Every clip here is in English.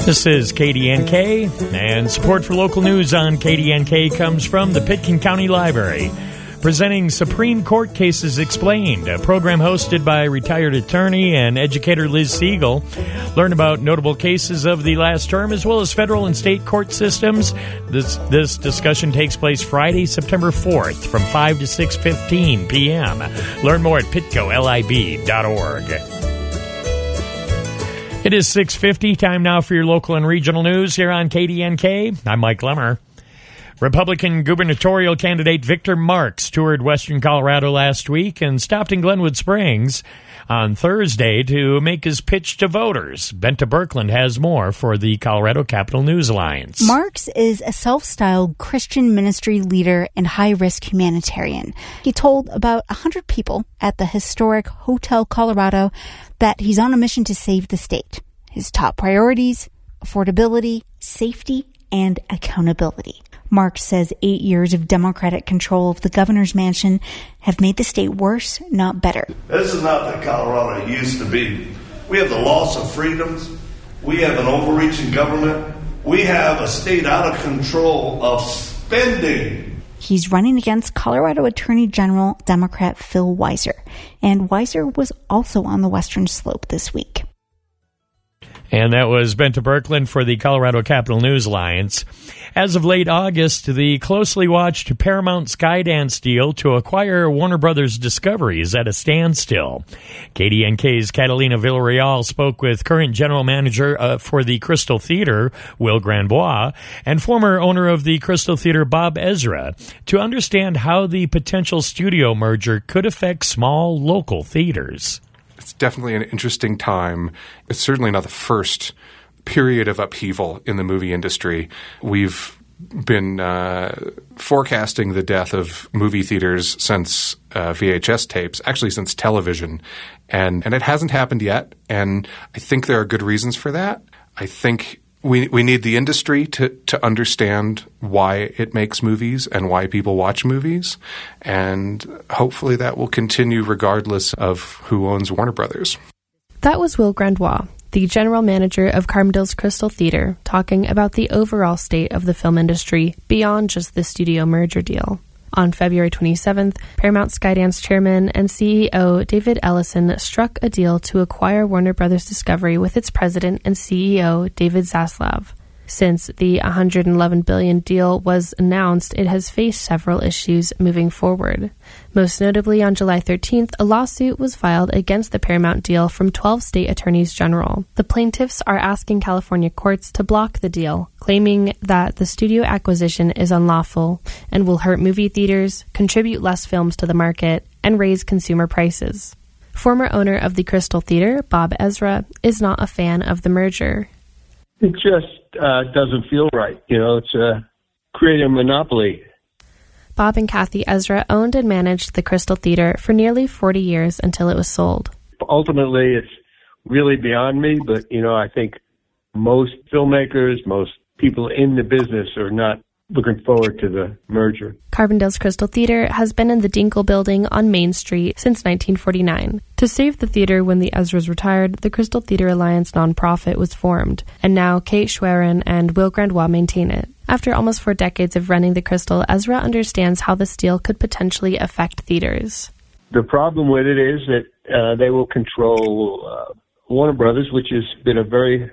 This is KDNK, and support for local news on KDNK comes from the Pitkin County Library, presenting Supreme Court Cases Explained, a program hosted by retired attorney and educator Liz Siegel. Learn about notable cases of the last term as well as federal and state court systems. This discussion takes place Friday, September 4th from 5 to 6:15 p.m. Learn more at pitcolib.org. It is 6:50, time now for your local and regional news here on KDNK. I'm Mike Lemmer. Republican gubernatorial candidate Victor Marx toured western Colorado last week and stopped in Glenwood Springs on Thursday to make his pitch to voters. Benta Birkeland has more for the Colorado Capital News Alliance. Marx is a self-styled Christian ministry leader and high-risk humanitarian. He told about 100 people at the historic Hotel Colorado that he's on a mission to save the state. His top priorities: affordability, safety, and accountability. Marx says 8 years of Democratic control of the governor's mansion have made the state worse, not better. This is not the Colorado it used to be. We have the loss of freedoms. We have an overreaching government. We have a state out of control of spending. He's running against Colorado Attorney General Democrat Phil Weiser. And Weiser was also on the Western Slope this week. And that was Benta Birkeland for the Colorado Capital News Alliance. As of late August, the closely watched Paramount Skydance deal to acquire Warner Brothers Discovery is at a standstill. KDNK's Catalina Villarreal spoke with current general manager for the Crystal Theater, Will Granbois, and former owner of the Crystal Theater, Bob Ezra, to understand how the potential studio merger could affect small local theaters. It's definitely an interesting time. It's certainly not the first period of upheaval in the movie industry. We've been forecasting the death of movie theaters since VHS tapes, actually since television, and it hasn't happened yet, and I think there are good reasons for that. I think we need the industry to understand why it makes movies and why people watch movies, and hopefully that will continue regardless of who owns Warner Brothers. That was Will Granbois, the general manager of Carbondale's Crystal Theater, talking about the overall state of the film industry beyond just the studio merger deal. On February 27th, Paramount Skydance chairman and CEO David Ellison struck a deal to acquire Warner Brothers Discovery with its president and CEO David Zaslav. Since the $111 billion deal was announced, it has faced several issues moving forward. Most notably, on July 13th, a lawsuit was filed against the Paramount deal from 12 state attorneys general. The plaintiffs are asking California courts to block the deal, claiming that the studio acquisition is unlawful and will hurt movie theaters, contribute less films to the market, and raise consumer prices. Former owner of the Crystal Theater, Bob Ezra, is not a fan of the merger. It just doesn't feel right. It's creating a monopoly. Bob and Kathy Ezra owned and managed the Crystal Theater for nearly 40 years until it was sold. Ultimately, it's really beyond me, but, I think most filmmakers, most people in the business are not looking forward to the merger. Carbondale's Crystal Theater has been in the Dinkle Building on Main Street since 1949. To save the theater when the Ezras retired, the Crystal Theater Alliance nonprofit was formed, and now Kate Schwerin and Will Granbois maintain it. After almost 4 decades of running the Crystal, Ezra understands how this deal could potentially affect theaters. The problem with it is that they will control Warner Brothers, which has been a very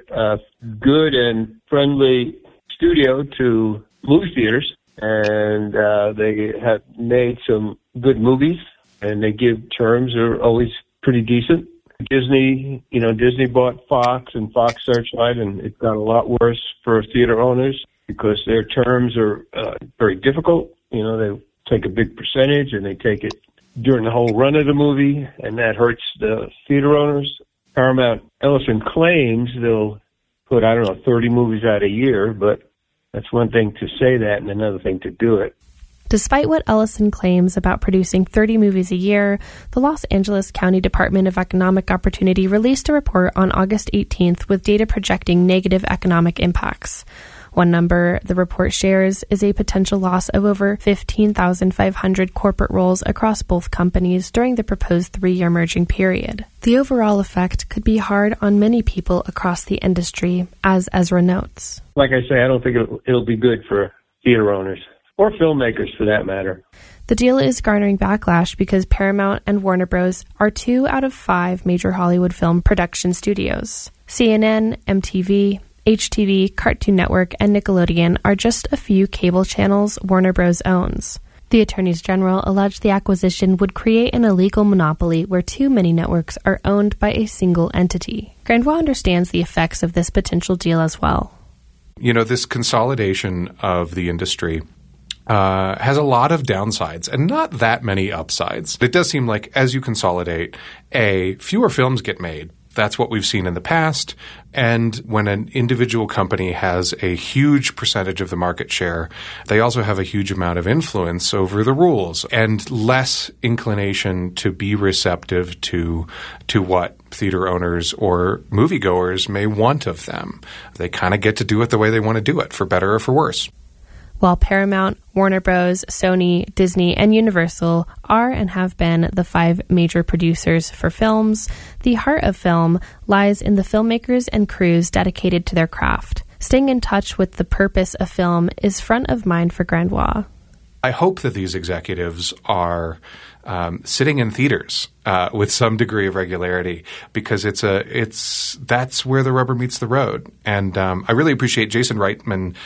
good and friendly studio to movie theaters, and they have made some good movies, and they give terms are always pretty decent. Disney bought Fox and Fox Searchlight, and it got a lot worse for theater owners because their terms are very difficult. They take a big percentage, and they take it during the whole run of the movie, and that hurts the theater owners. Paramount Ellison claims they'll put, 30 movies out a year, but that's one thing to say that and another thing to do it. Despite what Ellison claims about producing 30 movies a year, the Los Angeles County Department of Economic Opportunity released a report on August 18th with data projecting negative economic impacts. One number the report shares is a potential loss of over 15,500 corporate roles across both companies during the proposed 3-year merging period. The overall effect could be hard on many people across the industry, as Ezra notes. Like I say, I don't think it'll be good for theater owners, or filmmakers for that matter. The deal is garnering backlash because Paramount and Warner Bros. Are 2 out of 5 major Hollywood film production studios. CNN, MTV, HTV, Cartoon Network, and Nickelodeon are just a few cable channels Warner Bros. Owns. The attorneys general alleged the acquisition would create an illegal monopoly where too many networks are owned by a single entity. Grandois understands the effects of this potential deal as well. You know, this consolidation of the industry has a lot of downsides and not that many upsides. It does seem like as you consolidate, fewer films get made. That's what we've seen in the past. And when an individual company has a huge percentage of the market share, they also have a huge amount of influence over the rules and less inclination to be receptive to what theater owners or moviegoers may want of them. They kind of get to do it the way they want to do it, for better or for worse. While Paramount, Warner Bros., Sony, Disney, and Universal are and have been the 5 major producers for films, the heart of film lies in the filmmakers and crews dedicated to their craft. Staying in touch with the purpose of film is front of mind for Grandois. I hope that these executives are sitting in theaters with some degree of regularity, because that's where the rubber meets the road. And I really appreciate Jason Reitman,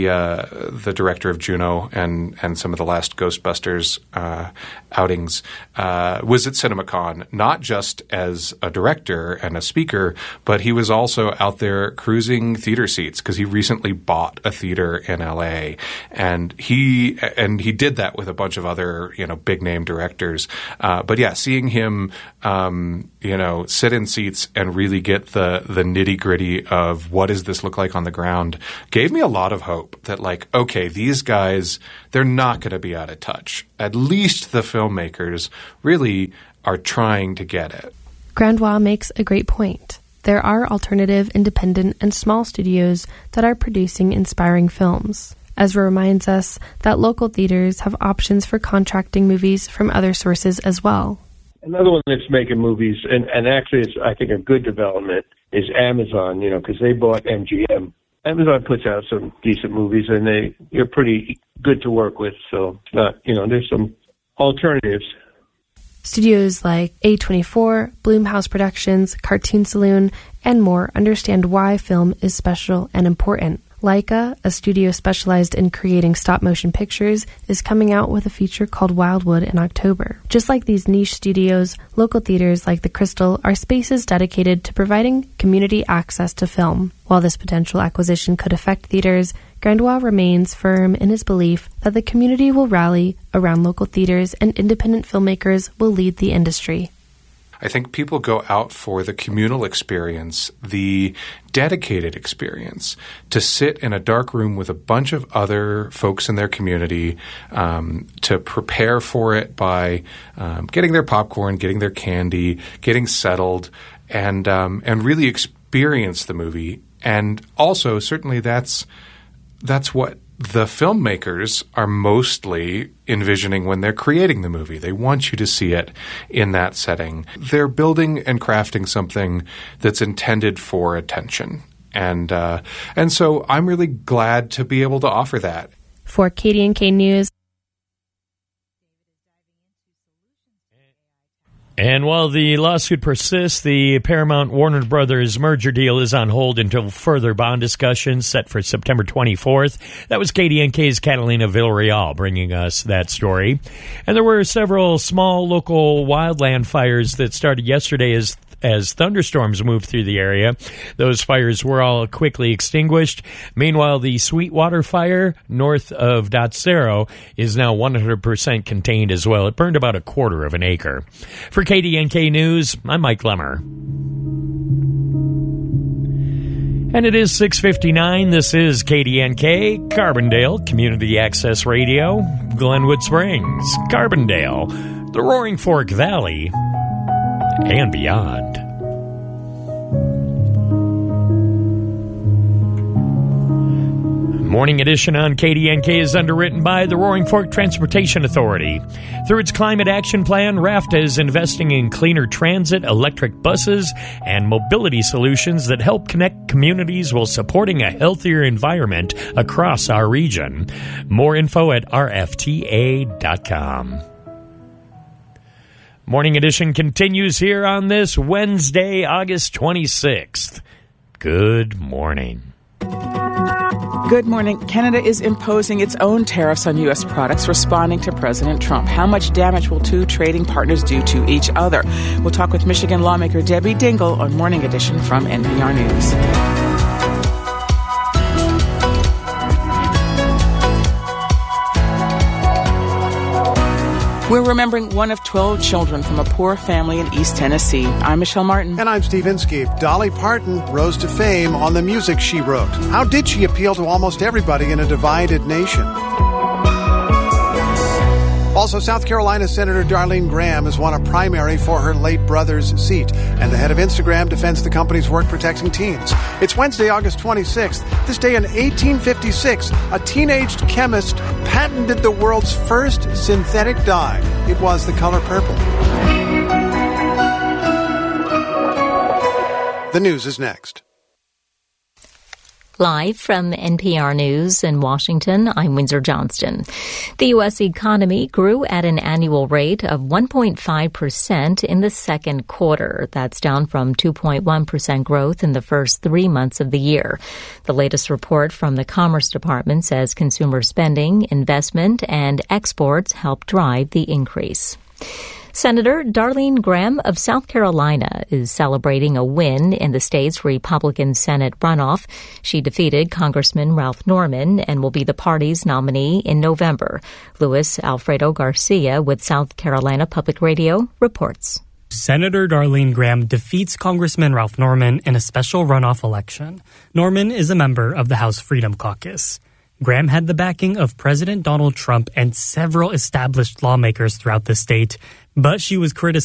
the director of Juno and some of the last Ghostbusters outings, was at CinemaCon, not just as a director and a speaker, but he was also out there cruising theater seats because he recently bought a theater in LA, and he did that with a bunch of other big name directors. But yeah, seeing him sit in seats and really get the nitty gritty of what does this look like on the ground gave me a lot of hope that, like, okay, these guys, they're not going to be out of touch. At least the filmmakers really are trying to get it. Grandois makes a great point. There are alternative, independent, and small studios that are producing inspiring films. Ezra reminds us that local theaters have options for contracting movies from other sources as well. Another one that's making movies, and actually it's, I think, a good development, is Amazon, because they bought MGM. Amazon puts out some decent movies, and they're pretty good to work with, so it's not, there's some alternatives. Studios like A24, Blumhouse Productions, Cartoon Saloon, and more understand why film is special and important. Leica, a studio specialized in creating stop-motion pictures, is coming out with a feature called Wildwood in October. Just like these niche studios, local theaters like the Crystal are spaces dedicated to providing community access to film. While this potential acquisition could affect theaters, Grandois remains firm in his belief that the community will rally around local theaters and independent filmmakers will lead the industry. I think people go out for the communal experience, the dedicated experience, to sit in a dark room with a bunch of other folks in their community, to prepare for it by getting their popcorn, getting their candy, getting settled, and really experience the movie. And also, certainly, that's what the filmmakers are mostly envisioning when they're creating the movie. They want you to see it in that setting. They're building and crafting something that's intended for attention. And so I'm really glad to be able to offer that. For KDNK News. And while the lawsuit persists, the Paramount-Warner Brothers merger deal is on hold until further bond discussions set for September 24th. That was KDNK's Catalina Villarreal bringing us that story. And there were several small local wildland fires that started yesterday as thunderstorms moved through the area. Those fires were all quickly extinguished. Meanwhile, the Sweetwater fire north of Dotsero is now 100% contained as well. It burned about a quarter of an acre. For KDNK News, I'm Mike Lemmer. And it is 6:59. This is KDNK, Carbondale, Community Access Radio, Glenwood Springs, Carbondale, the Roaring Fork Valley, and beyond. Morning Edition on KDNK is underwritten by the Roaring Fork Transportation Authority. Through its Climate Action Plan, RAFTA is investing in cleaner transit, electric buses, and mobility solutions that help connect communities while supporting a healthier environment across our region. More info at rfta.com. Morning Edition continues here on this Wednesday, August 26th. Good morning. Good morning. Canada is imposing its own tariffs on U.S. products, responding to President Trump. How much damage will two trading partners do to each other? We'll talk with Michigan lawmaker Debbie Dingell on Morning Edition from NPR News. We're remembering one of 12 children from a poor family in East Tennessee. I'm Michelle Martin. And I'm Steve Inskeep. Dolly Parton rose to fame on the music she wrote. How did she appeal to almost everybody in a divided nation? Also, South Carolina Senator Darlene Graham has won a primary for her late brother's seat, and the head of Instagram defends the company's work protecting teens. It's Wednesday, August 26th. This day in 1856, a teenage chemist patented the world's first synthetic dye. It was the color purple. The news is next. Live from NPR News in Washington, I'm Windsor Johnston. The U.S. economy grew at an annual rate of 1.5% in the second quarter. That's down from 2.1% growth in the first 3 months of the year. The latest report from the Commerce Department says consumer spending, investment, and exports helped drive the increase. Senator Darlene Graham of South Carolina is celebrating a win in the state's Republican Senate runoff. She defeated Congressman Ralph Norman and will be the party's nominee in November. Luis Alfredo Garcia with South Carolina Public Radio reports. Senator Darlene Graham defeats Congressman Ralph Norman in a special runoff election. Norman is a member of the House Freedom Caucus. Graham had the backing of President Donald Trump and several established lawmakers throughout the state, but she was criticized